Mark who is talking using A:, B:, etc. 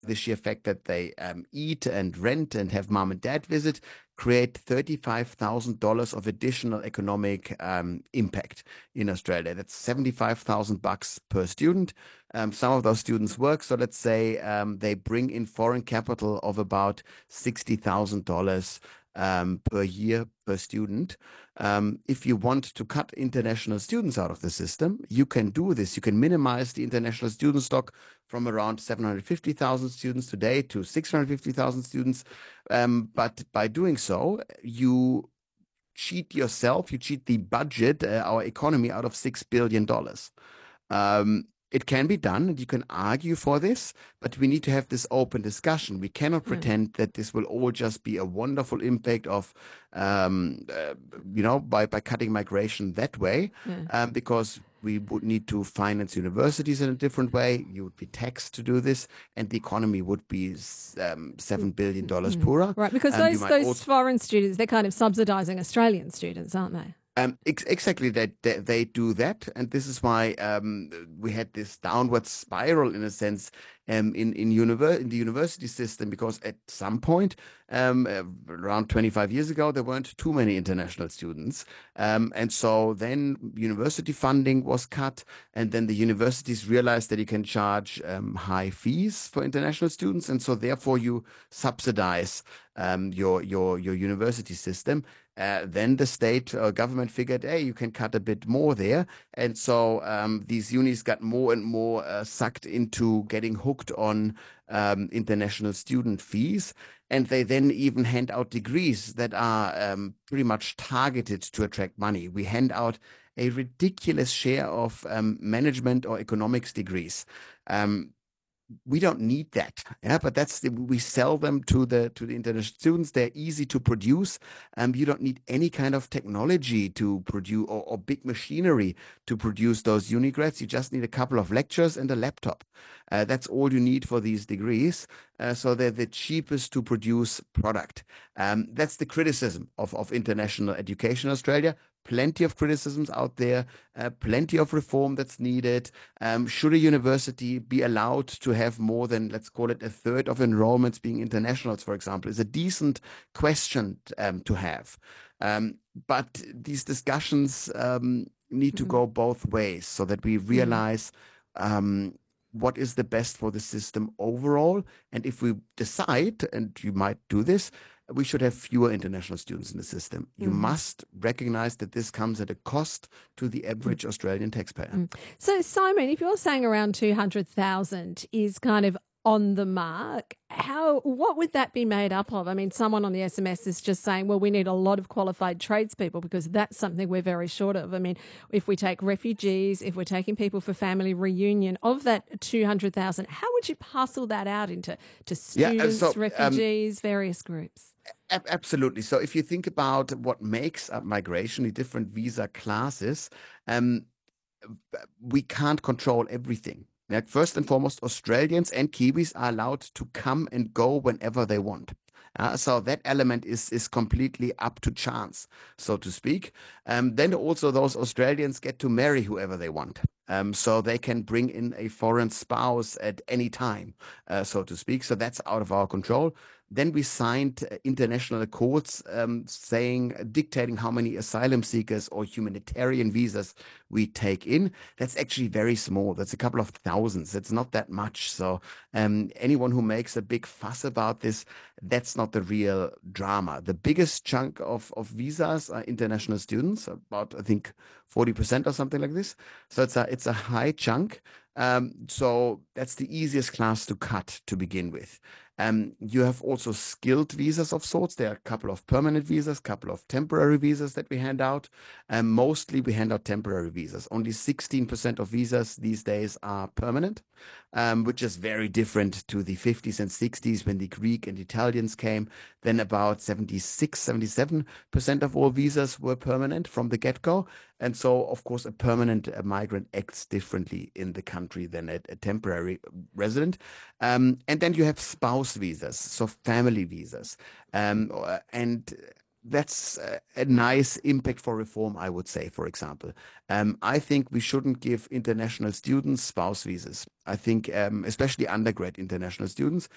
A: the sheer fact that they eat and rent and have mom and dad visit, create $35,000 of additional economic impact in Australia. That's $75,000 per student. Some of those students work, so let's say they bring in foreign capital of about $60,000 per year per student. If you want to cut international students out of the system, you can do this. You can minimize the international student stock from around 750,000 students today to 650,000 students. But by doing so, you cheat yourself, you cheat the budget, our economy, out of $6 billion. It can be done, and you can argue for this, but we need to have this open discussion. We cannot pretend that this will all just be a wonderful impact of, by cutting migration that way, because we would need to finance universities in a different way. You would be taxed to do this, and the economy would be $7 billion poorer.
B: Right, because those foreign students, they're kind of subsidizing Australian students, aren't they?
A: Exactly, they do that, and this is why we had this downward spiral, in a sense, in the university system, because at some point, around 25 years ago, there weren't too many international students, and so then university funding was cut, and then the universities realized that you can charge high fees for international students, and so therefore you subsidize your university system. Then the state government figured, hey, you can cut a bit more there. And so these unis got more and more sucked into getting hooked on international student fees. And they then even hand out degrees that are pretty much targeted to attract money. We hand out a ridiculous share of management or economics degrees. We don't need that, but we sell them to the international students. They're easy to produce. You don't need any kind of technology to produce or big machinery to produce those uni grads. You just need a couple of lectures and a laptop. That's all you need for these degrees. So they're the cheapest to produce product. That's the criticism of international education in Australia. Plenty of criticisms out there, plenty of reform that's needed. Should a university be allowed to have more than, let's call it, a third of enrollments being internationals, for example, is a decent question to have. But these discussions need to go both ways, so that we realize what is the best for the system overall. And if we decide, and you might do this, we should have fewer international students in the system. You must recognize that this comes at a cost to the average Australian taxpayer.
B: So, Simon, if you're saying around 200,000 is kind of on the mark, what would that be made up of? I mean, someone on the SMS is just saying, well, we need a lot of qualified tradespeople because that's something we're very short of. I mean, if we take refugees, if we're taking people for family reunion, of that 200,000, how would you parcel that out into students, refugees, various groups?
A: Absolutely. So if you think about what makes up migration, the different visa classes, we can't control everything. Like, first and foremost, Australians and Kiwis are allowed to come and go whenever they want. So that element is completely up to chance, so to speak. Then also those Australians get to marry whoever they want. So they can bring in a foreign spouse at any time, so to speak. So that's out of our control. Then we signed international accords dictating how many asylum seekers or humanitarian visas we take in. That's actually very small. That's a couple of thousands. That's not that much. So anyone who makes a big fuss about this, that's not the real drama. The biggest chunk of visas are international students, about, I think, 40% or something like this. So it's a high chunk. So that's the easiest class to cut to begin with. You have also skilled visas of sorts. There are a couple of permanent visas, a couple of temporary visas that we hand out. Mostly we hand out temporary visas. Only 16% of visas these days are permanent, which is very different to the 50s and 60s when the Greek and Italians came. Then about 76, 77% of all visas were permanent from the get-go. And so, of course, a permanent migrant acts differently in the country than a temporary resident. And then you have spouse visas, so family visas. And that's a nice impact for reform, I would say, for example. I think we shouldn't give international students spouse visas. I think, especially undergrad international students,